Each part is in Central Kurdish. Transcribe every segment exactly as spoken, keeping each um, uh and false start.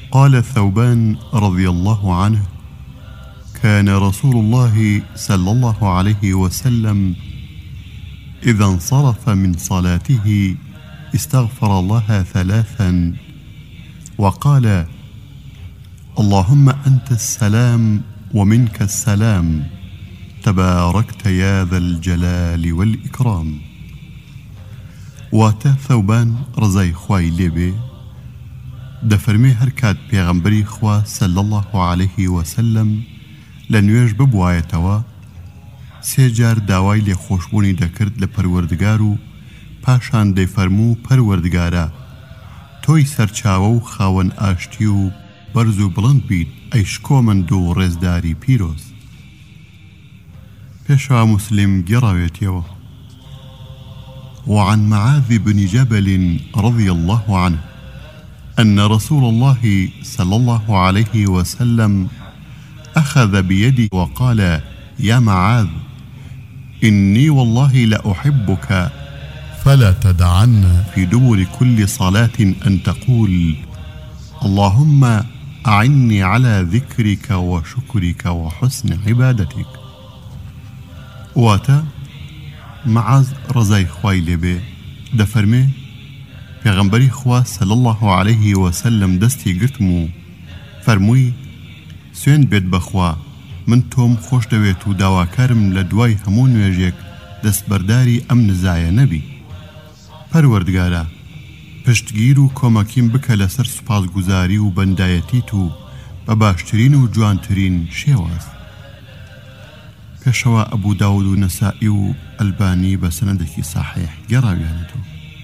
قال ثوبان رضي الله عنه: كان رسول الله صلى الله عليه وسلم إذا انصرف من صلاته استغفر الله ثلاثا وقال: اللهم أنت السلام ومنك السلام تباركت يا ذا الجلال والإكرام. واتا ثوبان رضای خوای لێبێ دەفەرمێ هەر کات پێغەمبەری خوا صلی الله عليه وسلم لە نوێژ ببوایەتەوە سێ جار داوای لێخۆشبوونی دەکرد لە پەروەردگار و پاشان دەیفەرموو: پەروەردگارە، تۆی سەرچاوە و خاوەن ئاشتی و بەرز و بڵند بیت ئەی شکۆمەند و ڕێزداری پیرۆز. پێشەوە موسلم گێڕاوێتیەوە: وعن معاذ بن جبل رضي الله عنه أن رسول الله صلى الله عليه وسلم أخذ بيدي وقال: يا معاذ، إني والله لأحبك فلا تدعن في دبر كل صلاة أن تقول: اللهم أعني على ذكرك وشكرك وحسن عبادتك. واتا معاذ رضای خوای لێبێ دەفەرمێ پێغەمبەری خوا صلی الله عليه وسلم دەستی گرتم و فەرمووی: سوێن بێت بەخوا، من تۆم خۆش دەوێت و داواکارم لە دوای هەموو نوێژێک دەستبەرداری ئەم نزایە نەبی. پەروەردگارە، پشتگیر و کۆمەکیم بکە لەسەر سوپاسگوزاری و بەندایەتیت و بە باشترین و جوانترین شێواز. پێشەوە ئەبوو داود و نەسائی و ئەلبانی بە سەنەدێکی صحیح گەڕاویانەتەوە.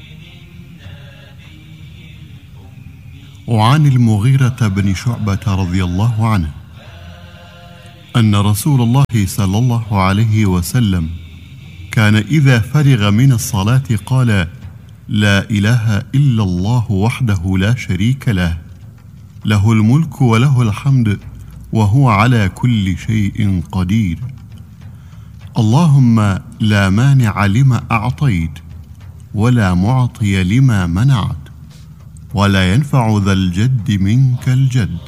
وعن المغيرة بن شعبة رضي الله عنه أن رسول الله صلى الله عليه وسلم كان إذا فرغ من الصلاة قال: لا إله إلا الله وحده لا شريك له، له الملك وله الحمد وهو على كل شيء قدير، اللهم لا مانع لما أعطيت ولا معطي لما منعت ولا ينفع ذا الجد منك الجد.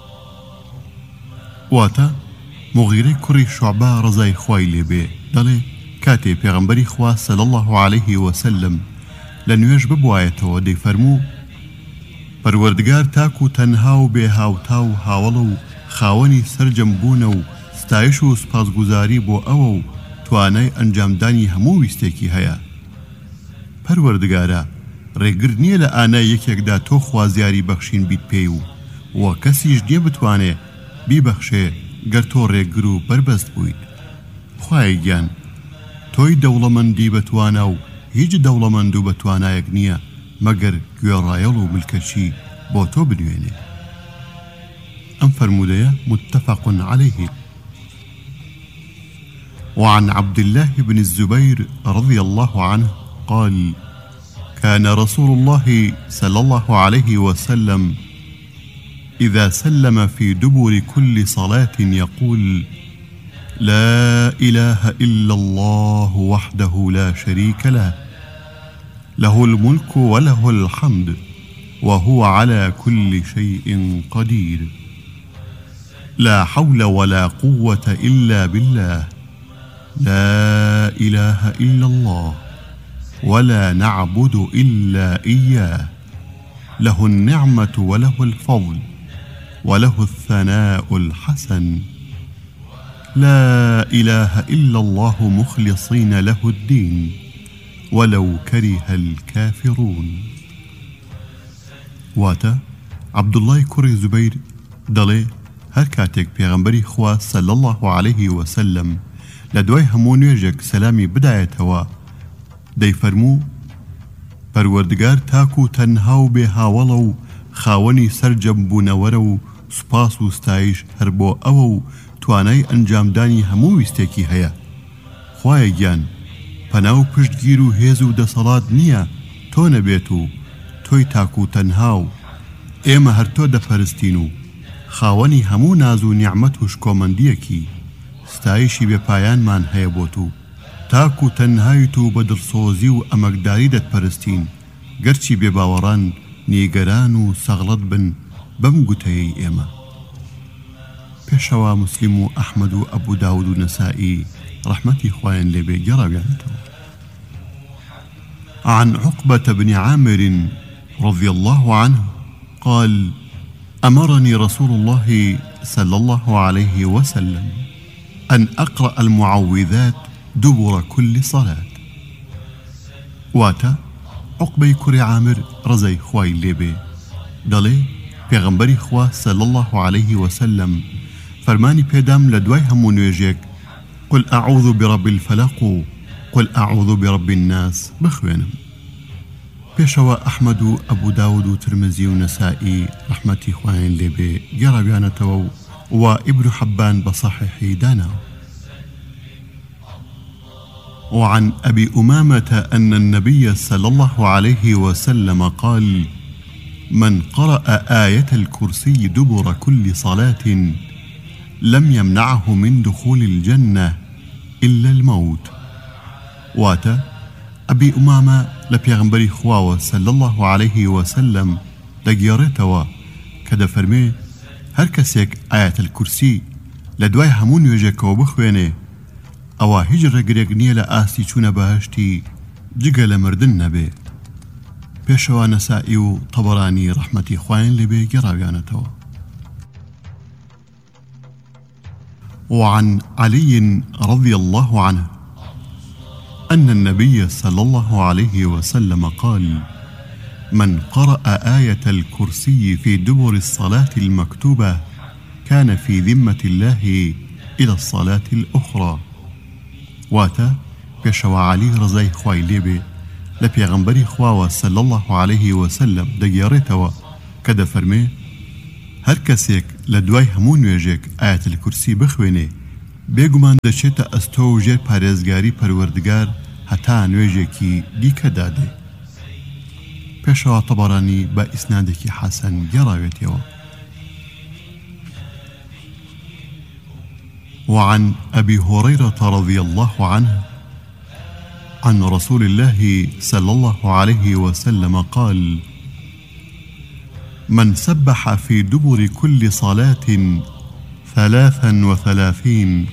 واتا مغیرەی کوڕی شوعبە ڕزای خوای لێبێ دەڵێ کاتێ پێغەمبەری خوا صلی الله عليه وسلم لە نوێژ ببوایەتەوە دەیفەرموو: پەروەردگار تاک و تەنها و بێ هاوتا و هاوڵە و خاوەنی سەرجەم بوونە و ستایش و سپاسگوزاری بۆ ئەوە و توانای ئەنجامدانی هەموو ویستێکی هەیە. پەروەردگارە، ڕێگر نییە لە ئانای یەکێکدا تۆ خوازیاری بەخشین بیت پێی و وە کەسیش نییە بتوانێ بیبەخشێ گەر تۆ ڕێگر و بربەست بوویت. خوای گیان، تۆی دەوڵەمەندی بەتوانە و هیچ دەوڵەمەند و بەتوانایەک نییە مەگەر گوێڕایەڵ و ملکەچی بۆ تۆ بنوێنێ. ئەم فەرمودەیە متفق عليه. وعن عبد الله بن الزبير رضي الله عنه قال: كان رسول الله صلى الله عليه وسلم إذا سلم في دبر كل صلاة يقول: لا إله إلا الله وحده لا شريك له، له الملك وله الحمد وهو على كل شيء قدير، لا حول ولا قوة إلا بالله، لا إله إلا الله ولا نعبد إلا إياه، له النعمة وله الفضل وله الثناء الحسن، لا إله إلا الله مخلصين له الدين ولو كره الكافرون. واتا عبد الله كري زبير دەڵێ هەر کاتێک پێغەمبەری خوا صلی الله عليه وسلم لە دوای هەموو نوێژێک سەلامی بدایەتەوە دەیفەرموو: پەروەردگار تاک و تەنها و بێ هاوڵە و خاوەنی سەرجەم بوونەوەرە و سوپاس و ستایش هەر بۆ ئەوە و توانای ئەنجامدانی هەموو ویستێکی هەیە. خوایە گیان، پەنا و پشتگیر و هێز و دەسەڵات نییە تۆ نەبێت و تۆی تاک و تەنها و ئێمە هەر تۆ دەپەرستین و خاوەنی هەموو ناز و نیعمەت و شکۆمەندیەکی ستایشی بێپایانمان هەیە بۆ تو، تاک و تەنهایت و بە دڵسۆزی و ئەمەکداری دەتپەرستین، گەرچی بێباوەڕان نیگەران و سەغڵەت بن بەم گوتەیەی ئێمە. پێشەوە مسلم و ئەحمەد و ئەبوو داود و نەسائی ڕەحمەتی خوایان لێبێ گەڕاویانەتەوە. عن عقبة بن عامر رضي الله عنه قال: أمرني رسول الله صلى الله عليه وسلم أن أقرأ المعوذات دبر كل صلاة. واتا عقبة كري عامر رزي خواي ليبي دلي پیغمبری خوا صلى الله عليه وسلم فرماني پیدام لدواي همون ويجيك قل أعوذ برب الفلق قل أعوذ برب الناس بخوينم. پیشوا أحمد و أبو داود و ترمزي و نسائي رحمتي خوين لبي جربيانتو وابن حبان بصحيح دانا. وعن أبي أمامة أن النبي صلى الله عليه وسلم قال: من قرأ آية الكرسي دبر كل صلاة لم يمنعه من دخول الجنة إلا الموت. واتا أبي أمامة لبيغمبري خواوة صلى الله عليه وسلم لقيارتوا كده فرمي هر كسيك آية الكرسي لدواي همون يجيك وبخويني أوا هجر قريقنية لآسي چون بهشتي جگل مردن نبي. پیشوا نسائی و طبراني رحمتي خوين لبي قراويانتوا. وعن علي رضي الله عنه أن النبي صلى الله عليه وسلم قال: من قرأ آية الكرسي في دبر الصلاة المكتوبة كان في ذمة الله إلى الصلاة الأخرى. واتا پیشوا علي رضي خواي لبي لپیغمبری خواوە صلى الله عليه وسلم دەگێڕێتەوە کە دەفەرمێ هەر کەسێک لە دوای هەموو نوێژێک ئاەت الکورسی بخوێنێ بێگومان دەچێتە ئەستۆ و ژێر پارێزگاری پەروەردگار هەتا نوێژێکی دیکە دادێ. پێشەوە تەبەرانی بە ئیسنادێکی حەسەن گێڕاوێتەوە. وعن أبي هريرة رضي الله عنه عن رسول الله صلى الله عليه وسلم قال: من سبح في دبر كل صلاة ثلاثا وثلاثين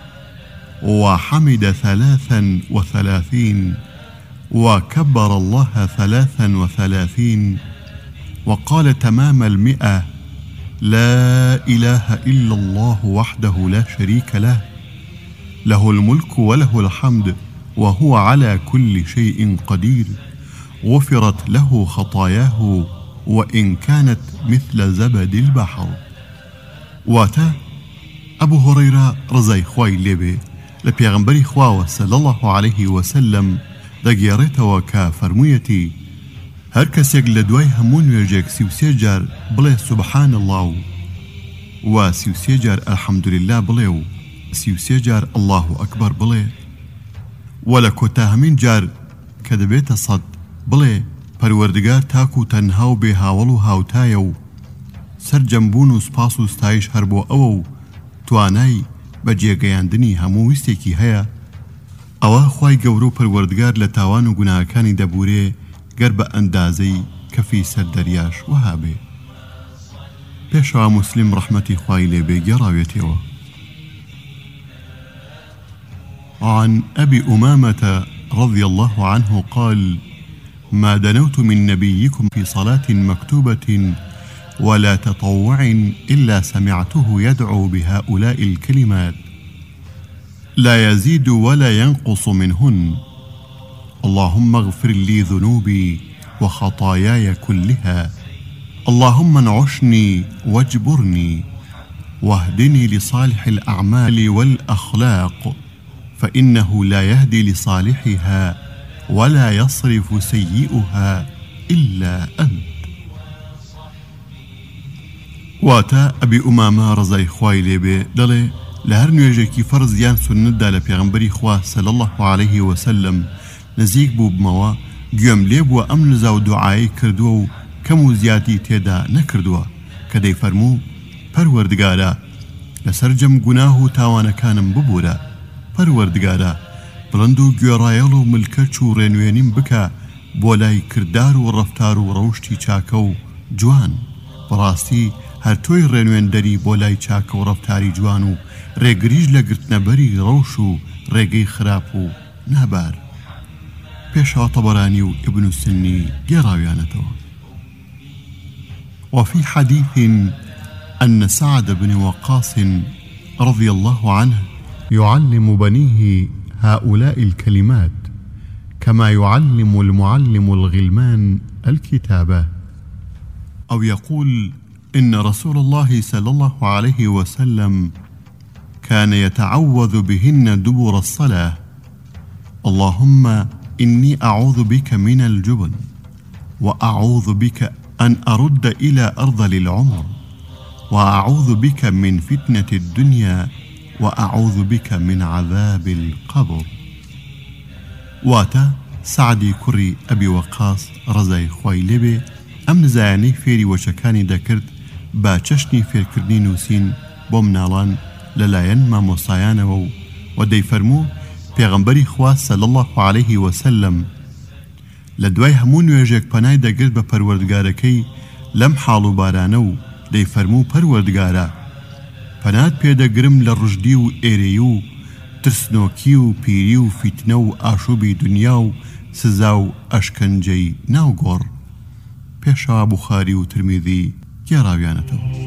وحمد ثلاثا وثلاثين وكبر الله ثلاثا وثلاثين وقال تمام المئة لا إله إلا الله وحده لا شريك له له الملك وله الحمد وهو على كل شيء قدير غفرت له خطاياه وإن كانت مثل زبد البحر. واتا أبو هريرة رضي خوي لبي لبيغمبري خواوة صلى الله عليه وسلم دقيارتوا كفرميتي هر کەسێک لە دوای هەموو نوێژێک سیوسێ جار بڵێ سبحان الله و سیوسێ جار الحەمدولله بڵێ و سیوسێ جار الله ئەکبەر بڵێ و لە کۆتاهەمین جار کە دەبێتە سەد بڵێ پەروەردگار تاک و تەنها و بێ هاوڵ و هاوتایە و سەرجەمبوون و سپاس و ستایش هەر بۆ ئەوە و توانای بە جێگەیاندنی هەموو ویستێکی هەیە ئەوە خوای گەورە و پەروەردگار لە تاوان و گوناهەکانی دەبورێ گەر بە ئەندازەی کەفی سەر دەریاش وەها بێ. پێشەوە موسلیم ڕەحمەتی خوای لێبێ گێڕاوێتەوە. عن أبي أمامة رضي الله عنه قال: ما دنوت من نبيكم في صلاة مكتوبة ولا تطوع إلا سمعته يدعو بهؤلاء الكلمات لا يزيد ولا ينقص منهن: اللهم اغفر لي ذنوبي وخطاياي كلها، اللهم انعشني واجبرني واهدني لصالح الأعمال والأخلاق فإنه لا يهدي لصالحها ولا يصرف سيئها إلا أنت. واتا أبي أمامة رضي خوای لێبێ دەڵێ لە هەر نوێژێکی فەرز یان سونەتدا لە پێغەمبەری خوا صلی الله عليه وسلم نزیک بوو بمەوە گوێم لێ بووە ئەم نزا و دوعایی کردووە و کەم و زیادی تێدا نەکردووە کە دەیفەرموو پەروەردگارە لەسەر جەم گوناه و تاوانەکانم ببوورە، پەروەردگارە بڵند و گوێڕایەڵ و ملکەچ و ڕێنوێنیم بکە بۆ لای کردار و ڕەفتار و ڕەوشتی چاکە و جوان، بەڕاستی هەر تۆی ڕێنوێندەری بۆ لای چاکە و ڕەفتاری جوان و ڕێگریش لە گرتنەبەری ڕەوش و ڕێگەی خراپ و نابار. پێشەوە تەبەرانی و ئیبن سنی گێڕاویانەتەوە. وفي حديث أن سعد بن وقاص رضي الله عنه يعلم بنيه هؤلاء الكلمات كما يعلم المعلم الغلمان الكتابة، أو يقول إن رسول الله صلى الله عليه وسلم كان يتعوذ بهن دبر الصلاة: اللهم إني أعوذ بك من الجبن، وأعوذ بك أن أرد إلى أرذل العمر، وأعوذ بك من فتنة الدنيا، وأعوذ بك من عذاب القبر. واتا سعدی کوڕی ئەبی وەقاس ڕزای خوای لێبێ ئەم نزایانەی فێری وەچەکانی دەکرد با چەشنی فێرکردنی نووسین بۆ مناڵان لەلایەن مامۆستایانەوە و و دەیفەرموو پێغەمبەری خوا صلی الله عليه وسلم لە دوای هەموو نوێژێک پەنای دەگرت بە پەروەردگارەکەی لەم حاڵ و بارانە و دەیفەرموو پەروەردگارە پەنات پێدەگرم لە ڕژدی و ئێرەی و ترسنۆکی و پیری و فیتنە و ئاشوبی دنیا و سزا و ئەشکەنجەی ناوگۆڕ. پێشەوە بوخاری و ترمیذی گێڕاویانەتەوە.